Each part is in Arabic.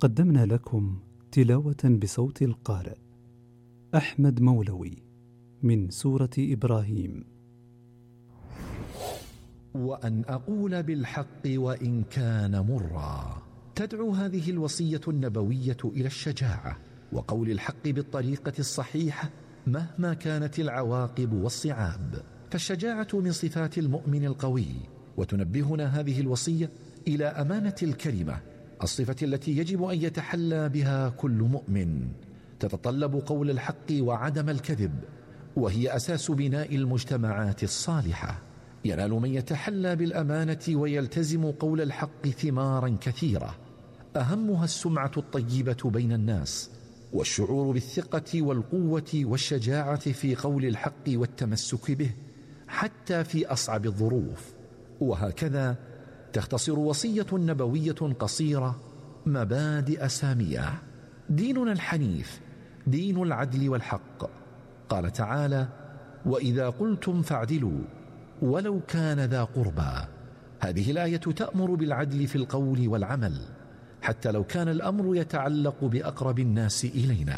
قدمنا لكم تلاوة بصوت القارئ أحمد مولوي من سورة إبراهيم. وأن أقول بالحق وإن كان مرا. تدعو هذه الوصية النبوية إلى الشجاعة وقول الحق بالطريقة الصحيحة مهما كانت العواقب والصعاب، فالشجاعة من صفات المؤمن القوي. وتنبهنا هذه الوصية إلى أمانة الكلمة، الصفة التي يجب أن يتحلى بها كل مؤمن. تتطلب قول الحق وعدم الكذب، وهي أساس بناء المجتمعات الصالحة. ينال من يتحلى بالأمانة ويلتزم قول الحق ثمارا كثيرة، أهمها السمعة الطيبة بين الناس، والشعور بالثقة والقوة والشجاعة في قول الحق والتمسك به حتى في أصعب الظروف. وهكذا تختصر وصية نبوية قصيرة مبادئ سامية. ديننا الحنيف دين العدل والحق. قال تعالى: وإذا قلتم فاعدلوا ولو كان ذا قربى. هذه الآية تأمر بالعدل في القول والعمل حتى لو كان الأمر يتعلق بأقرب الناس إلينا.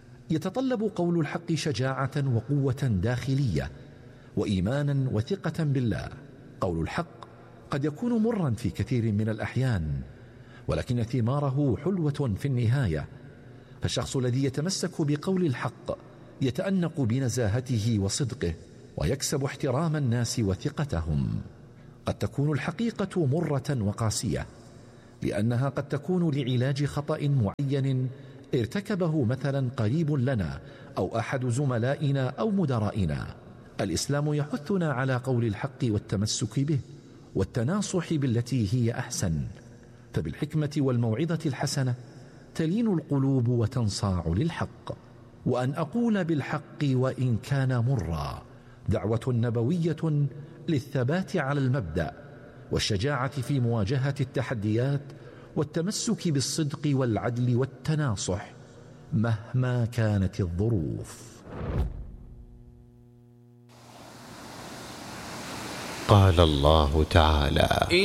يتطلب قول الحق شجاعة وقوة داخلية وإيمانا وثقة بالله. قول الحق قد يكون مرا في كثير من الأحيان، ولكن ثماره حلوة في النهاية. فالشخص الذي يتمسك بقول الحق يتأنق بنزاهته وصدقه ويكسب احترام الناس وثقتهم. قد تكون الحقيقة مرة وقاسية، لأنها قد تكون لعلاج خطأ معين ارتكبه مثلا قريب لنا أو أحد زملائنا أو مدرائنا. الإسلام يحثنا على قول الحق والتمسك به والتناصح بالتي هي أحسن، فبالحكمة والموعظة الحسنة تلين القلوب وتنصاع للحق. وأن أقول بالحق وإن كان مرا دعوة نبوية للثبات على المبدأ والشجاعة في مواجهة التحديات والتمسك بالصدق والعدل والتناصح مهما كانت الظروف. قال الله تعالى: